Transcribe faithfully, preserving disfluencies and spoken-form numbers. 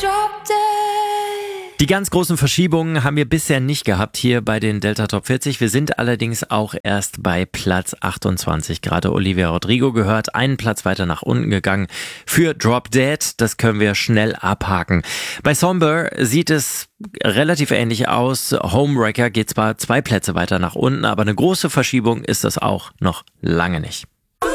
Drop Dead. Die ganz großen Verschiebungen haben wir bisher nicht gehabt hier bei den Delta Top vierzig. Wir sind allerdings auch erst bei Platz achtundzwanzig. Gerade Olivia Rodrigo gehört, einen Platz weiter nach unten gegangen für Drop Dead. Das können wir schnell abhaken. Bei Somber sieht es relativ ähnlich aus. Homewrecker geht zwar zwei Plätze weiter nach unten, aber eine große Verschiebung ist das auch noch lange nicht.